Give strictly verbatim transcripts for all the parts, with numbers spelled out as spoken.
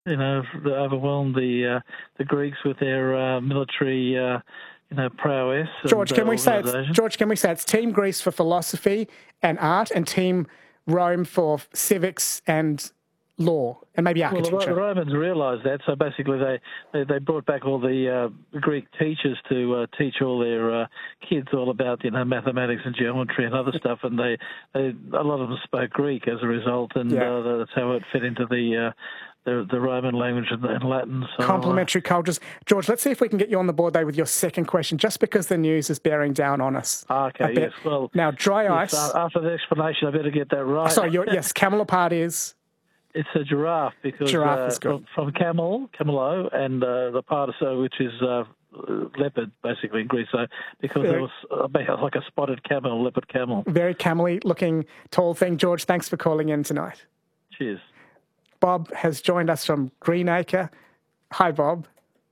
you know, overwhelmed the uh, the Greeks with their uh, military, uh, you know, prowess. George, and, can uh, we say it's, George, can we say it's Team Greece for philosophy and art, and Team Rome for civics and law, and maybe architecture? Well, the, the Romans realised that, so basically they, they, they brought back all the uh, Greek teachers to uh, teach all their uh, kids all about, you know, mathematics and geometry and other stuff, and they, they a lot of them spoke Greek as a result, and yeah. uh, that's how it fit into the uh, the, the Roman language and, and Latin. So, Complementary uh, cultures. George, let's see if we can get you on the board, though, with your second question, just because the news is bearing down on us. Okay, yes. Well, now, dry yes, ice... After the explanation, I better get that right. Oh, sorry, you're, yes, camelopard is... It's a giraffe because giraffe uh, is good. From, from camel, camelo, and uh, the pardiso, which is uh, leopard, basically in Greece. So because Very, it was uh, like a spotted camel, leopard camel. Very camely looking tall thing. George, thanks for calling in tonight. Cheers. Bob has joined us from Greenacre. Hi, Bob.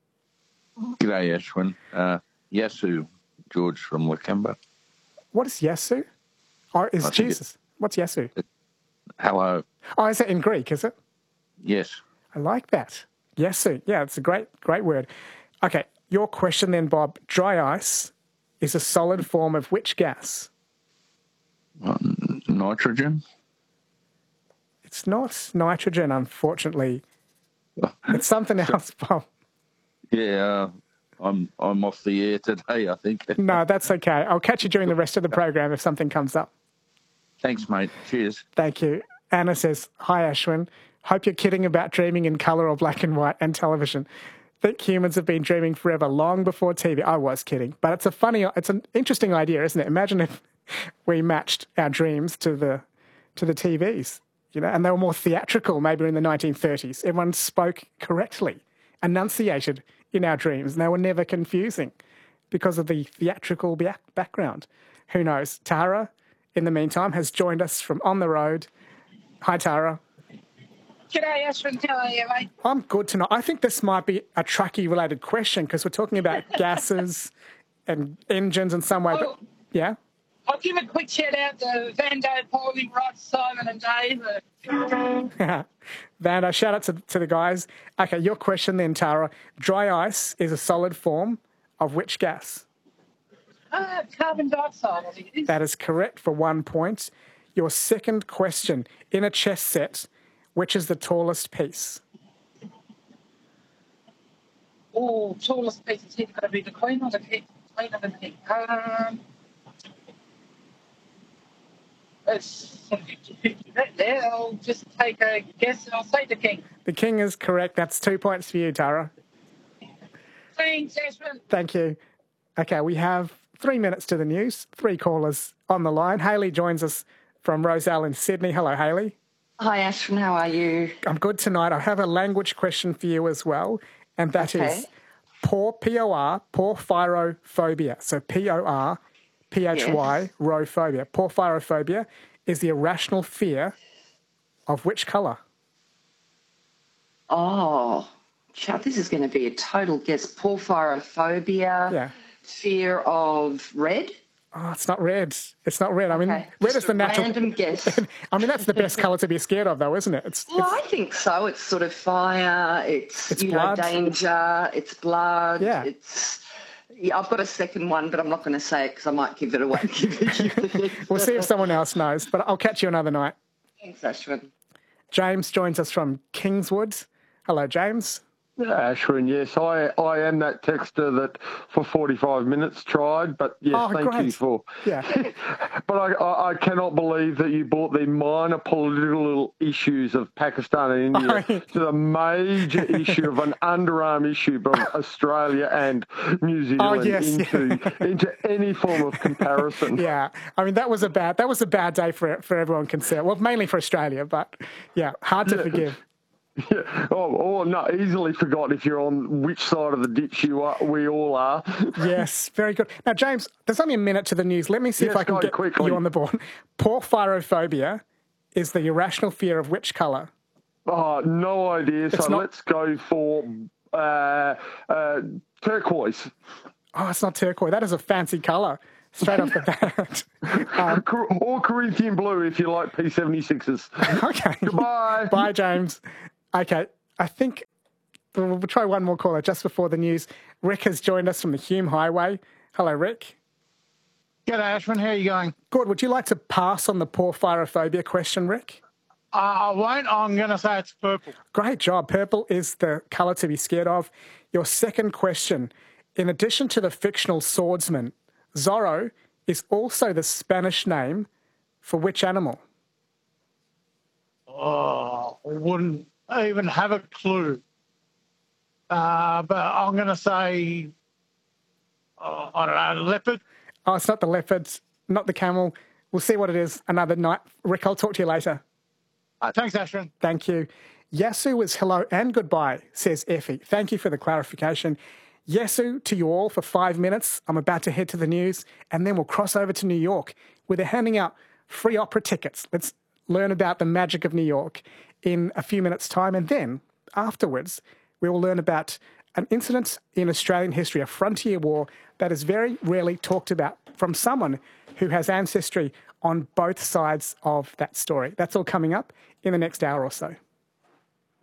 G'day, Ashwin. Uh, Yasu, George from Lakemba. What is Yasu? Oh, is I Jesus. What's Yasu? It, hello. Oh, is it in Greek, is it? Yes. I like that. Yasu. Yeah, it's a great, great word. Okay, your question then, Bob. Dry ice is a solid form of which gas? Um, nitrogen. It's not nitrogen, unfortunately. It's something else, Bob. Yeah, uh, I'm I'm off the air today, I think. No, that's okay. I'll catch you during the rest of the program if something comes up. Thanks, mate. Cheers. Thank you. Anna says, hi, Ashwin. Hope you're kidding about dreaming in colour or black and white and television. Think humans have been dreaming forever, long before T V. I was kidding. But it's a funny, it's an interesting idea, isn't it? Imagine if we matched our dreams to the to the T Vs, you know, and they were more theatrical maybe in the nineteen thirties. Everyone spoke correctly, enunciated in our dreams, and they were never confusing because of the theatrical background. Who knows? Tara, in the meantime, has joined us from on the road. Hi, Tara. G'day, Ashwin. How are you, mate? I'm good tonight. I think this might be a truckie-related question because we're talking about gases and engines in some way. Oh, but yeah? I'll give a quick shout-out to Vando, Paulie, Ross, Simon and Dave. Vando, shout out to, to the guys. Okay, your question then, Tara. Dry ice is a solid form of which gas? Uh, carbon dioxide, I think it is. That is correct for one point. Your second question. In a chess set, which is the tallest piece? Oh, tallest piece is either going to be the queen or the king. Queen or the king. Um, it's fifty-fifty there. I'll just take a guess and I'll say the king. The king is correct. That's two points for you, Tara. Thanks, Ashwin. Thank you. Okay, we have three minutes to the news. Three callers on the line. Hayley joins us from Roselle in Sydney. Hello, Hayley. Hi, Ashwin. How are you? I'm good tonight. I have a language question for you as well, and that okay. is por, P O R, porphyrophobia. So P O R, P H Y, yes. Rophobia. Porphyrophobia is the irrational fear of which colour? Oh, Chad, this is going to be a total guess. Porphyrophobia, yeah. Fear of red? Oh, it's not red. It's not red. I mean, okay. red Just is the a natural. Random guess. I mean, that's the best colour to be scared of, though, isn't it? It's, well, it's, I think so. It's sort of fire. It's, it's you blood. know, danger. It's blood. Yeah. It's. Yeah, I've got a second one, but I'm not going to say it because I might give it away. Give it we'll see if someone else knows, but I'll catch you another night. Thanks, Ashwin. James joins us from Kingswood. Hello, James. Ashwin, yes, I, I am that texter that for forty-five minutes tried, but yes, oh, thank great. you for. Yeah. But I, I, I cannot believe that you brought the minor political issues of Pakistan and India oh, to the major issue of an underarm issue of Australia and New Zealand oh, yes, into yeah. into any form of comparison. Yeah, I mean that was a bad that was a bad day for for everyone concerned. Well, mainly for Australia, but yeah, hard to yeah. forgive. Yeah. Oh, oh, no, easily forgot if you're on which side of the ditch you are. We all are. Yes, very good. Now, James, there's only a minute to the news. Let me see yes, if I can get quickly. you on the board. Porphyrophobia is the irrational fear of which colour? Oh, no idea. It's so not... let's go for uh, uh, turquoise. Oh, it's not turquoise. That is a fancy colour. Straight off the bat. Um, or Corinthian blue if you like P seventy-sixes. Okay. Goodbye. Bye, James. Okay, I think we'll, we'll try one more caller just before the news. Rick has joined us from the Hume Highway. Hello, Rick. G'day, Ashwin. How are you going? Good. Would you like to pass on the porphyrophobia question, Rick? Uh, I won't. I'm going to say it's purple. Great job. Purple is the colour to be scared of. Your second question. In addition to the fictional swordsman, Zorro is also the Spanish name for which animal? Oh, I wouldn't even have a clue. Uh, but I'm going to say, uh, I don't know, leopard. Oh, it's not the leopard, not the camel. We'll see what it is another night. Rick, I'll talk to you later. Uh, thanks, Ashwin. Thank you. Yasu is hello and goodbye, says Effie. Thank you for the clarification. Yasu, to you all for five minutes. I'm about to head to the news, and then we'll cross over to New York, where they're handing out free opera tickets. Let's learn about the magic of New York in a few minutes' time, and then afterwards, we will learn about an incident in Australian history, a frontier war that is very rarely talked about from someone who has ancestry on both sides of that story. That's all coming up in the next hour or so.